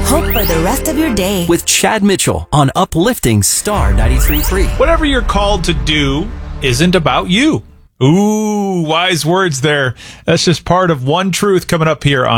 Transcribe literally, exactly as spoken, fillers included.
Hope for the rest of your day. With Chad Mitchell on Uplifting Star ninety-three point three. Whatever you're called to do isn't about you. Ooh, wise words there. That's just part of One Truth coming up here on